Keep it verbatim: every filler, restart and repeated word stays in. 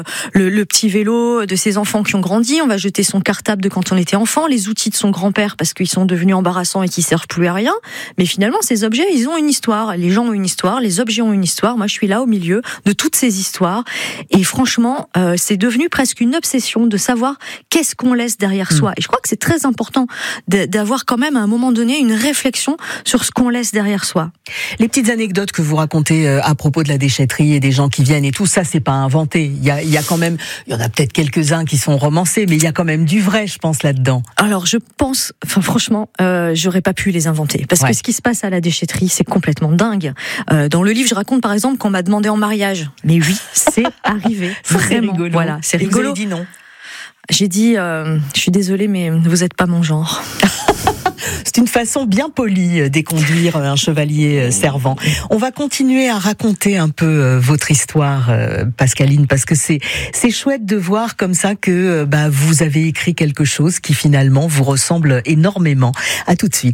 Le, le petit vélo de ses enfants qui ont grandi, on va jeter son cartable de quand on était enfant, les outils de son grand-père parce qu'ils sont devenus embarrassants et qui servent plus à rien. Mais finalement, ces objets, ils ont une histoire. Les gens ont une histoire, les objets ont une histoire. Moi, je suis là au milieu de toutes ces histoires. Et franchement, euh, c'est devenu presque une obsession de savoir qu'est-ce qu'on laisse derrière mmh. soi. Et je crois que c'est très important de, d'avoir quand même à un moment donné une réflexion sur ce qu'on laisse derrière soi. Les petites anecdotes que vous racontez euh, à propos de la déchetterie et des gens qui viennent et tout ça, c'est pas inventé. Il y a Il y a quand même, il y en a peut-être quelques-uns qui sont romancés, mais il y a quand même du vrai, je pense, là-dedans. Alors, je pense, enfin, franchement, euh, j'aurais pas pu les inventer. Parce ouais. que ce qui se passe à la déchetterie, c'est complètement dingue. Euh, dans le livre, je raconte, par exemple, qu'on m'a demandé en mariage. Mais oui, c'est arrivé. Ça, vraiment. C'est rigolo. Voilà, c'est rigolo. Et vous avez dit non. J'ai dit, euh, je suis désolée, mais vous êtes pas mon genre. C'est une façon bien polie d'éconduire un chevalier servant. On va continuer à raconter un peu votre histoire, Pascaline, parce que c'est c'est chouette de voir comme ça que bah vous avez écrit quelque chose qui finalement vous ressemble énormément. À tout de suite.